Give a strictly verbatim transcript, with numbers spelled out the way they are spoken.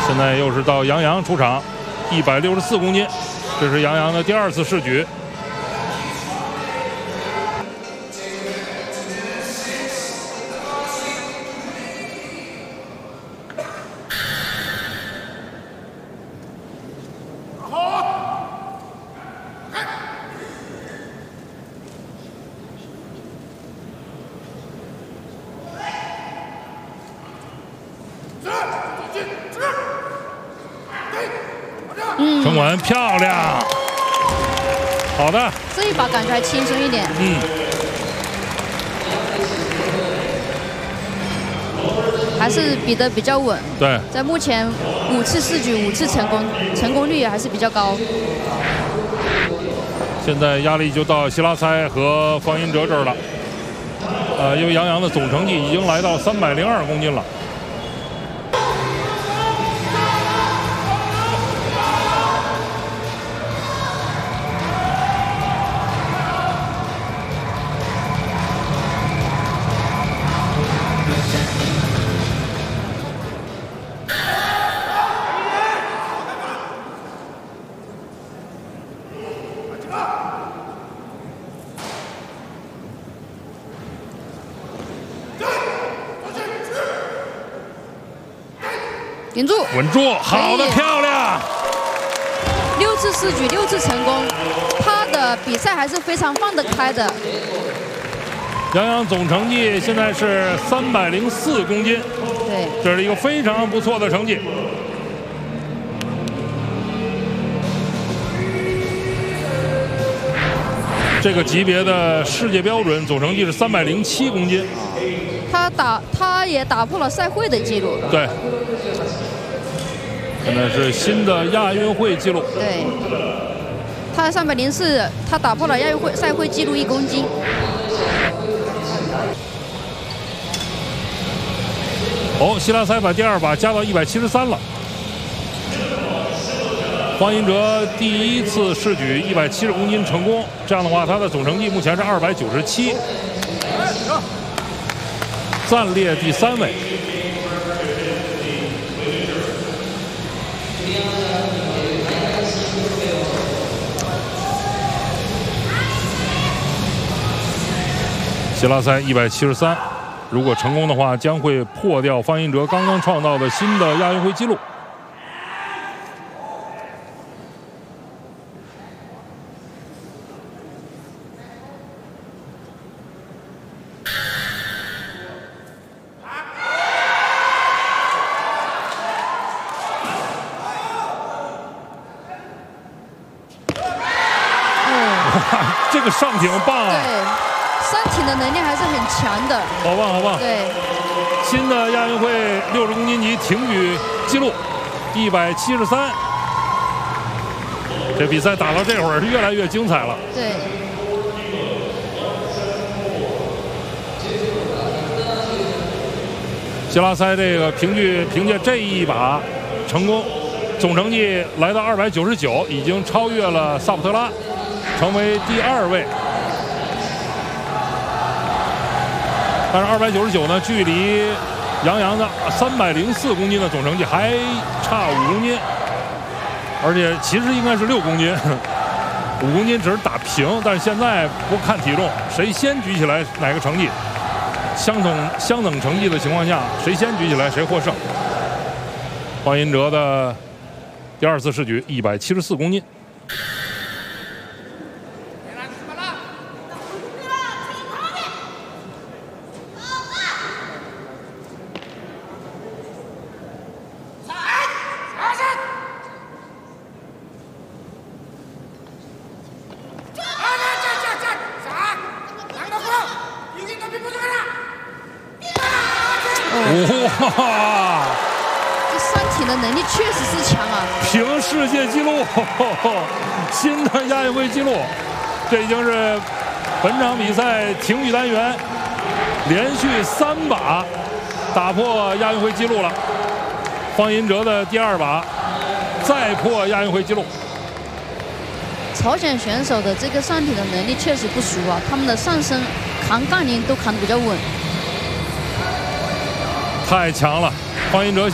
现在又是到杨洋出场，一百六十四公斤，这是杨洋的第二次试举。 嗯， 城管漂亮，好的， 这一把感觉还轻松一点。 嗯， 还是比得比较稳。 对， 在目前五次试举，五次成功，成功率也还是比较高。 现在压力就到希拉塞和方银哲这儿了。呃，因为杨洋的总成绩已经来到三百零二公斤了。 顶住， 稳住，好的，漂亮！ 六次试举，六次成功，他的比赛还是非常放得开的。 杨洋总成绩现在是三百零四公斤， 对， 这是一个非常不错的成绩。这个级别的世界标准总成绩是三百零七公斤。 他打，他也打破了赛会的记录。 对，现在是新的亚运会纪录。 对，他三百零四，他打破了亚运会赛会纪录一公斤。 哦，希拉塞把第二把加到一百七十三了。黄银哲第一次试举一百七十公斤成功，这样的话，他的总成绩目前是二百九十七。 暂列第三位。希拉塞一百七十三，如果成功的话，将会破掉方银哲刚刚创造的新的亚运会纪录。 这个上挺棒啊！ 对，上挺的能力还是很强的。 好棒，好棒！ 对， 新的亚运会六十公斤级挺举纪录，一百七十三。这比赛打到这会儿是越来越精彩了。 对。 希拉塞这个凭据凭借这一把成功，总成绩来到二百九十九，已经超越了萨普特拉。 成为第二位，但是二百九十九呢，距离杨洋的三百零四公斤的总成绩还差五公斤，而且其实应该是六公斤，五公斤只是打平。但是现在不看体重，谁先举起来哪个成绩，相同相等成绩的情况下，谁先举起来谁获胜。黄银哲的第二次试举一百七十四公斤。 哇！ 这上挺的能力确实是强啊！ 平世界纪录，新的亚运会纪录，这已经是本场比赛挺举单元连续三把打破亚运会纪录了。方银哲的第二把再破亚运会纪录。 朝鲜选手的这个上挺的能力确实不俗啊，他们的上身扛杠铃都扛得比较稳。 太强了，方银哲。